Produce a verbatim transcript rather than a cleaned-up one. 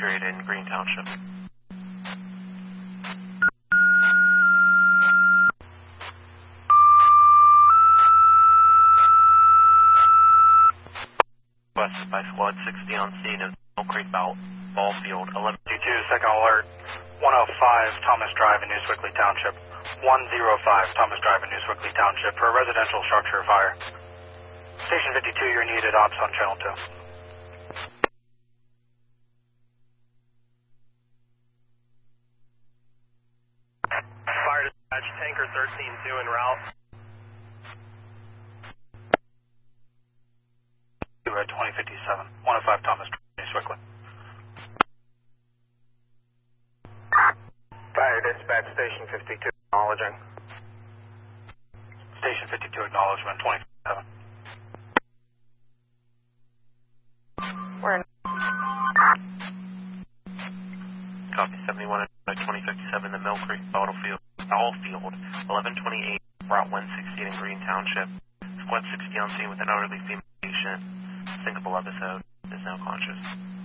saturated in Green Township. Requested by Squad sixty on scene of Mill Creek Ball, ball Field, eleven two, second alert, one oh five Thomas Drive in New Swickley Township, one oh five Thomas Drive in New Swickley Township for a residential structure fire. Station fifty-two, you're needed, ops on channel two. Fire dispatch, tanker thirteen two en route. We're at twenty fifty-seven, one oh five Thomas Drive, New Swickley. Fire dispatch, station fifty-two, acknowledging. Station fifty-two, acknowledgement, twenty fifty-seven. We're in. Copy seventy-one at twenty fifty-seven, the Mill Creek Battlefield, Ballfield, eleven twenty-eight, Route one sixty in Green Township. Squad sixty on scene with an elderly female patient. Syncopal episode, is now conscious.